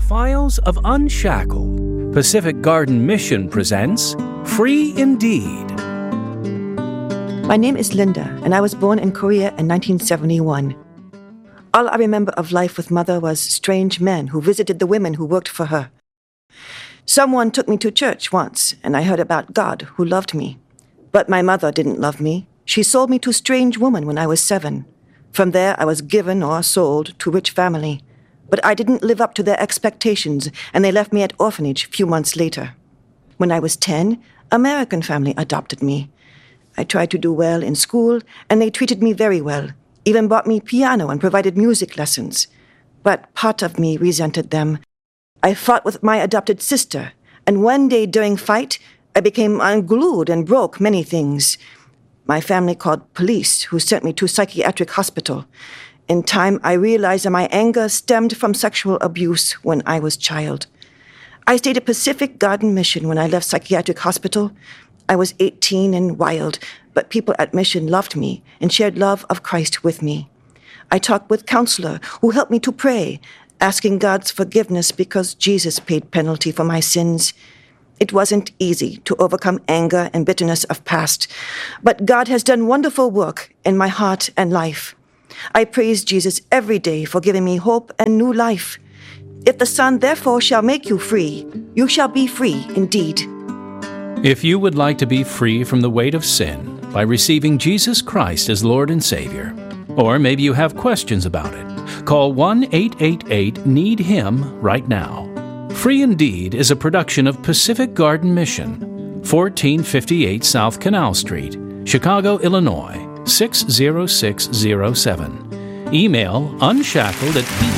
Files of Unshackled, Pacific Garden Mission presents Free Indeed. My name is Linda, and I was born in Korea in 1971. All I remember of life with Mother was strange men who visited the women who worked for her. Someone took me to church once, and I heard about God who loved me. But my mother didn't love me. She sold me to a strange woman when I was 7. From there, I was given or sold to a rich family. But I didn't live up to their expectations, and they left me at orphanage a few months later. When I was 10, American family adopted me. I tried to do well in school, and they treated me very well, even bought me piano and provided music lessons. But part of me resented them. I fought with my adopted sister, and one day during fight, I became unglued and broke many things. My family called police, who sent me to a psychiatric hospital. In time, I realized that my anger stemmed from sexual abuse when I was a child. I stayed at Pacific Garden Mission when I left psychiatric hospital. I was 18 and wild, but people at Mission loved me and shared love of Christ with me. I talked with counselor who helped me to pray, asking God's forgiveness because Jesus paid penalty for my sins. It wasn't easy to overcome anger and bitterness of past, but God has done wonderful work in my heart and life. I praise Jesus every day for giving me hope and new life. If the Son therefore shall make you free, you shall be free indeed. If you would like to be free from the weight of sin by receiving Jesus Christ as Lord and Savior, or maybe you have questions about it, call 1-888-NEED-HIM right now. Free Indeed is a production of Pacific Garden Mission, 1458 South Canal Street, Chicago, Illinois, 60607. Email unshackled@pgc.org.